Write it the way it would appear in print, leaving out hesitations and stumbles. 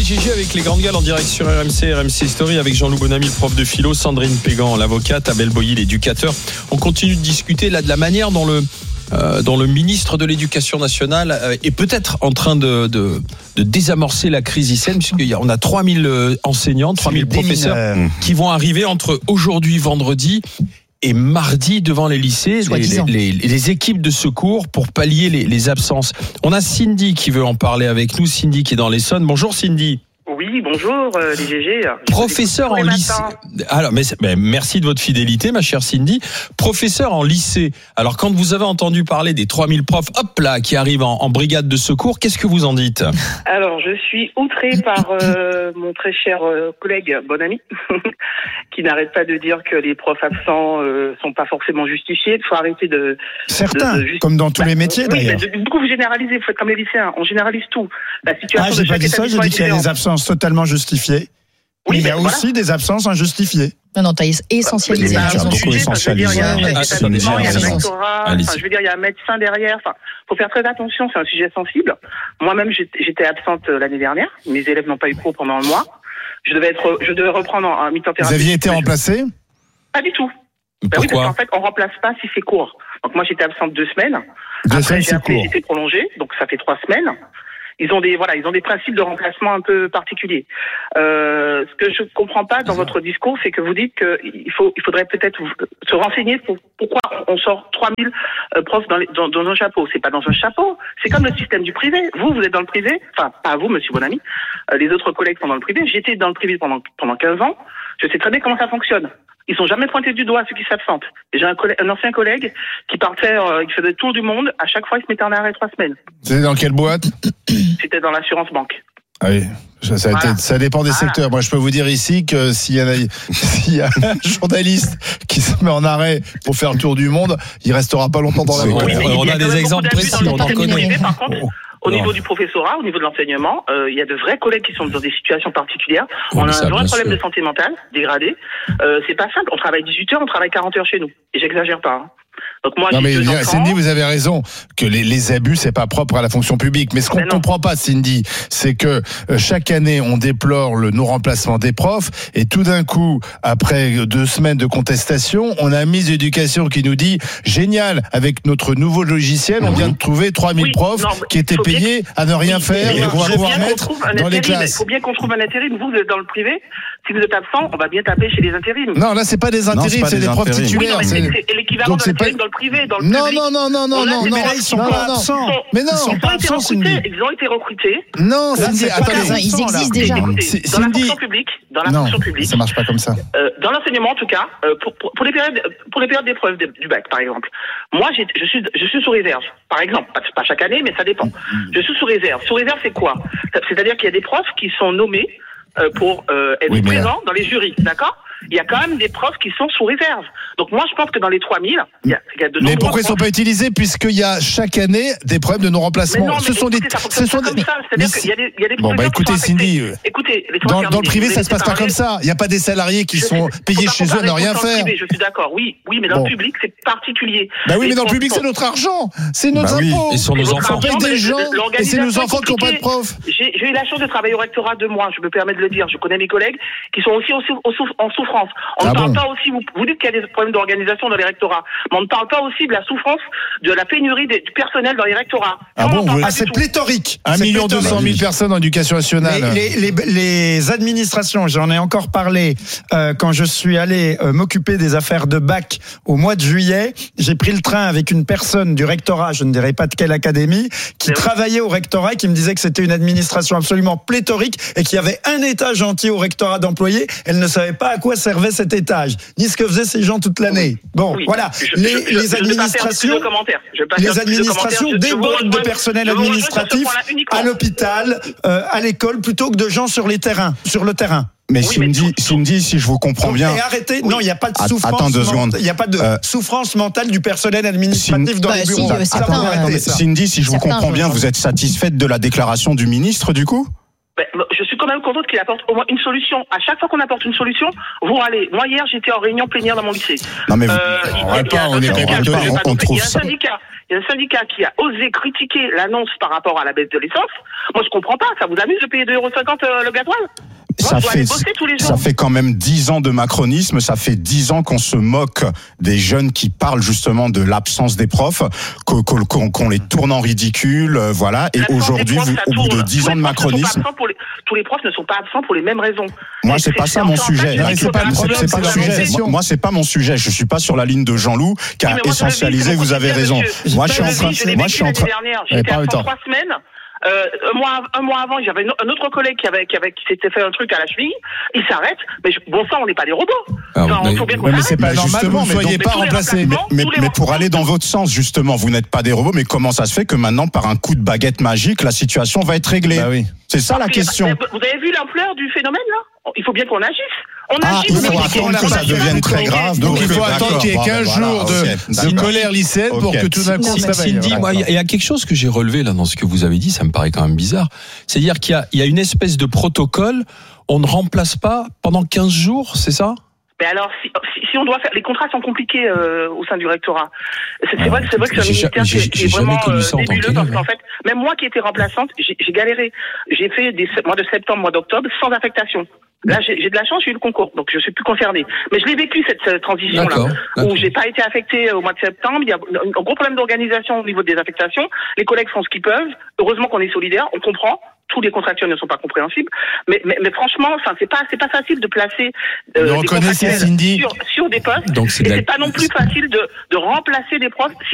GG avec les grandes gueules en direct sur RMC Story avec Jean-Loup Bonamy, le prof de philo, Sandrine Pégan, l'avocate, Abel Boilly, l'éducateur. On continue de discuter là de la manière dont le ministre de l'Éducation nationale est peut-être en train de désamorcer la crise lycéenne, puisqu'on a 3000 enseignants, 3000 professeurs qui vont arriver entre aujourd'hui, vendredi et mardi devant les lycées, les équipes de secours pour pallier les absences. On a Cindy qui veut en parler avec nous. Cindy qui est dans l'Essonne. Bonjour Cindy. Oui, bonjour les GG. Professeur en lycée. Alors, merci de votre fidélité, ma chère Cindy. Professeur en lycée. Alors, quand vous avez entendu parler des 3000 profs, hop là, qui arrivent en brigade de secours, qu'est-ce que vous en dites ? Alors, je suis outrée par mon très cher collègue, bon ami, qui n'arrête pas de dire que les profs absents sont pas forcément justifiés. Il faut arrêter de... Certains, comme dans tous les métiers d'ailleurs. Oui, beaucoup vous généralisez, vous faites comme les lycéens, on généralise tout. La situation j'ai pas dit ça, j'ai dit qu'il y a des absences totalement justifiées. Oui, mais il y a aussi des absences injustifiées. Non, t'as essentialisé. Beaucoup essentialisé. Il y a un médecin derrière. Enfin, faut faire très attention, c'est un sujet sensible. Moi-même, j'étais absente l'année dernière. Mes élèves n'ont pas eu cours pendant un mois. Je devais reprendre en mi-temps thérapie. Vous aviez été remplacé ? Pas du tout. Pourquoi ? Oui, parce qu'en fait, on remplace pas si c'est court. Donc moi, j'étais absente 2 semaines. Après, j'ai été prolongée, donc ça fait 3 semaines. Ils ont des principes de remplacement un peu particuliers. Ce que je comprends pas dans votre discours, c'est que vous dites qu'il faudrait peut-être se renseigner pour pourquoi on sort 3000 profs dans un chapeau. C'est pas dans un chapeau. C'est comme le système du privé. Vous êtes dans le privé. Enfin, pas vous, monsieur Bonamy. Les autres collègues sont dans le privé. J'étais dans le privé pendant 15 ans. Je sais très bien comment ça fonctionne. Ils sont jamais pointés du doigt ceux qui s'absentent. Et j'ai un ancien collègue qui partait, qui faisait le tour du monde. À chaque fois, il se mettait en arrêt 3 semaines. C'était dans quelle boîte ? C'était dans l'assurance banque. Ah oui, ça dépend des secteurs. Moi, je peux vous dire ici que s'il y a un journaliste qui se met en arrêt pour faire le tour du monde, il restera pas longtemps dans la boîte. On a des exemples précis, on en connaît. Par contre, au niveau du professorat, au niveau de l'enseignement, il y a de vrais collègues qui sont dans des situations particulières. On a un vrai problème de santé mentale, dégradé. C'est pas simple. On travaille 18 heures, on travaille 40 heures chez nous. Et j'exagère pas. Donc moi, Cindy, vous avez raison que les abus, c'est pas propre à la fonction publique. Mais ce qu'on ne comprend pas, Cindy, c'est que chaque année, on déplore le non-remplacement des profs, et tout d'un coup, après 2 semaines de contestation, on a un ministre de l'Éducation qui nous dit génial, avec notre nouveau logiciel, on vient de trouver 3000 profs qui étaient payés à ne rien faire et qu'on va pouvoir mettre dans les classes. Il faut bien qu'on trouve un intérim. Vous êtes dans le privé. Si vous êtes absent, on va bien taper chez les intérims. Non, là, c'est pas des intérims, c'est des profs titulaires. C'est l'équivalent d'un intérim dans le privé, dans le public. Non. Mais là, ils sont pas absents. Mais non, ils sont pas absents, Cindy. Ils ont été recrutés. Non, Cindy, attendez. Ils existent déjà. Dans la fonction publique. Ça marche pas comme ça. Dans l'enseignement, en tout cas, pour les périodes d'épreuve du bac, par exemple. Moi, je suis sous réserve. Par exemple, pas chaque année, mais ça dépend. Je suis sous réserve. Sous réserve, c'est quoi ? C'est-à-dire qu'il y a des profs qui sont nommés pour être présents dans les jurys, d'accord ? Il y a quand même des profs qui sont sous réserve. Donc moi, je pense que dans les 3000, il y a de nombreux... Mais pourquoi ils ne sont pas utilisés, puisqu'il y a chaque année des problèmes de non-remplacement ? Bon, écoutez, Cindy, dans le privé, ça ne se passe pas comme ça. Il n'y a pas des salariés qui sont payés chez eux à ne rien faire. Je suis d'accord, oui, mais dans le public, c'est particulier. Oui, mais dans le public, c'est notre argent, c'est nos impôts. Et sont nos enfants. On paye des gens, et c'est nos enfants qui n'ont pas de profs. J'ai eu la chance de travailler au rectorat 2 mois, je me permets de le dire. Je connais mes collègues qui sont aussi en souffrance. On ne parle pas aussi, vous dites qu'il y a des problèmes d'organisation dans les rectorats, mais on ne parle pas aussi de la souffrance, de la pénurie du personnel dans les rectorats. C'est pléthorique. 1 200 000 personnes en éducation nationale. Les administrations, j'en ai encore parlé quand je suis allé m'occuper des affaires de bac au mois de juillet. J'ai pris le train avec une personne du rectorat, je ne dirais pas de quelle académie, qui travaillait au rectorat et qui me disait que c'était une administration absolument pléthorique et qu'il y avait un étage entier au rectorat d'employés. Elle ne savait pas à quoi servait cet étage, ni ce que faisaient ces gens toute l'année. Voilà. Les administrations débordent de personnel administratif à l'hôpital, à l'école, plutôt que de gens sur le terrain. Mais Cindy, si je vous comprends bien. Et arrêtez, non, il n'y a pas de souffrance. Attends 2 secondes. Il n'y a pas de souffrance mentale du personnel administratif dans les bureaux. Cindy, si je vous comprends bien, vous êtes satisfaite de la déclaration du ministre, du coup ? Je suis quand même contente qu'il apporte au moins une solution. À chaque fois qu'on apporte une solution, vous râlez. Moi, hier, j'étais en réunion plénière dans mon lycée. Non, mais il y a un il y a un syndicat qui a osé critiquer l'annonce par rapport à la baisse de l'essence. Moi, je comprends pas. Ça vous amuse de payer 2,50 € le gasoil? Moi, ça fait quand même 10 ans de macronisme, ça fait 10 ans qu'on se moque des jeunes qui parlent justement de l'absence des profs, qu'on les tourne en ridicule, voilà. Et aujourd'hui, au bout de 10 ans de macronisme... Tous les profs ne sont pas absents pour les mêmes raisons. Moi, c'est pas ça mon sujet. C'est pas le problème, c'est pas le sujet. Moi, c'est pas mon sujet. Je suis pas sur la ligne de Jean-Loup qui a essentialisé, vous avez raison. Moi, je suis en train... J'étais absent 3 semaines. Un mois avant, j'avais un autre collègue qui s'était fait un truc à la cheville. Il s'arrête. Mais bon sang, on n'est pas des robots. Mais c'est pas normal. Vous ne soyez pas remplacés. Mais pour aller dans votre sens, justement, vous n'êtes pas des robots. Mais comment ça se fait que maintenant, par un coup de baguette magique, la situation va être réglée? Bah oui. C'est ça la question. Vous avez vu l'ampleur du phénomène là? Il faut bien qu'on agisse. Il faut attendre que ça devienne très grave. Donc il faut attendre qu'il y ait 15 jours de colère lycéenne pour que tout d'un coup ça vaille. Cindy, moi, il y a quelque chose que j'ai relevé là dans ce que vous avez dit, ça me paraît quand même bizarre. C'est-à-dire qu'il y a une espèce de protocole, on ne remplace pas pendant 15 jours, c'est ça? Mais alors, si on doit faire, les contrats sont compliqués au sein du rectorat. C'est vrai que c'est un ministère qui est vraiment nébuleux parce qu'en fait, même moi qui étais remplaçante, j'ai galéré. J'ai fait des mois de septembre, mois d'octobre sans affectation. Là, j'ai de la chance, j'ai eu le concours, donc je suis plus concernée. Mais je l'ai vécu cette transition-là, où j'ai pas été affectée au mois de septembre. Il y a un gros problème d'organisation au niveau des affectations. Les collègues font ce qu'ils peuvent. Heureusement qu'on est solidaires, on comprend. Tous les contractuels ne sont pas compréhensibles, mais franchement, enfin, c'est pas facile de placer des contractuels sur des postes. Donc c'est pas non plus facile de remplacer des profs.